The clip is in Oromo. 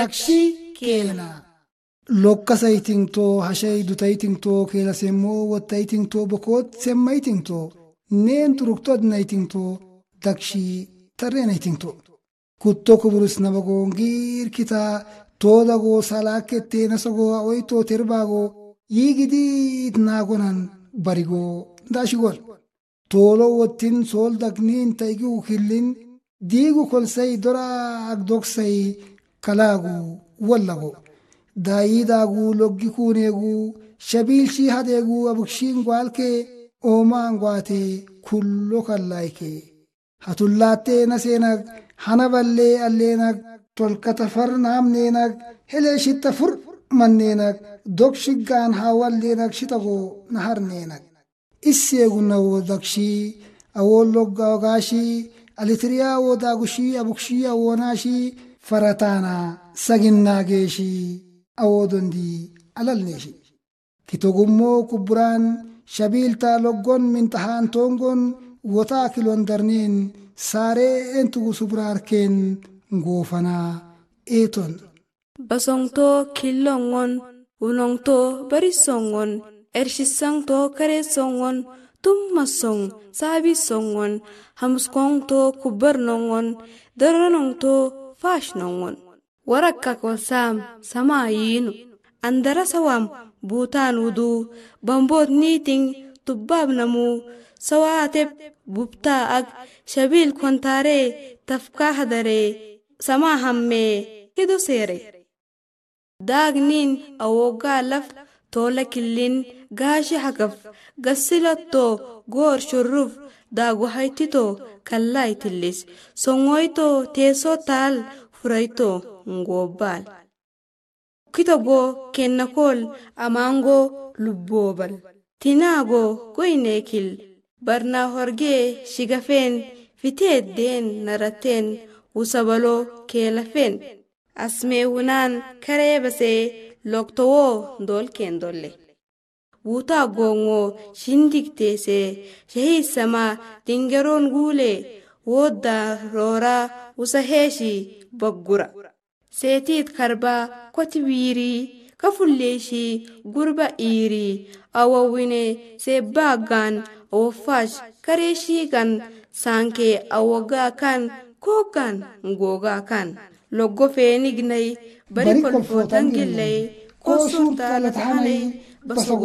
dakshi keena lokka saytingto hashay dutaytingto keela semmo wattaytingto bokot semmaytingto neen turuktod naytingto dakshi tarrenaytingto kutto kuburus nabago ngir kita todago salakette nasago oito terbago yigidi nagonan barigo dashigol tolo wottin sol dagnin taygu khillin digu kolsay dora agdoksay kalagu wallago dayidagu loggi kunegu shabilshi hadegu abukshin gwalke omangwate kullo kallayke hatullate nasenag hanaballe allenag tolkatafar namnenag heleshita fur mannenag dokshigan hawallenag shitago naharnenag issegunawo dakshi awologga gashi alitriya wodagushi abuksi awonashi faratana saginnageshi awodondi alalneshi kitogummo kubran shabilta loggon mintahan tongon wota kilon darnin sare entugu subrarken ngofana eton basongto kilongon unongto barisongon ershisangto karesongon tummasong sabi songon hamskongto kubernongon daranongto fashnongon warakka kosam samayinu andara sawam butan wudu bambot niting tubbab namu sawateb bubta ag shabil kontare tafka hadare sama hamme hido sere dagnin awoga laf tola killin gashi hakaf gasilatto gor shurruf dagu haytito kallay tillis songoyto teso tal furayto ngobal kitogo kennakol amango lubbobal tinago goynekil barna horge shigafen fitedden naraten usabalo kelafen asmewunan karebase loktowo dolken dolle wuta gongo shindiktese shehisama dingeron gule wodda rora usaheshi baggura setit karba kotibiri kafulleshi gurba iri awawine sebagan ofash kareshigan sanke awaga kan kokan ngoga kan loggo fenignay bari kolfotangillay kosurta lathanay baso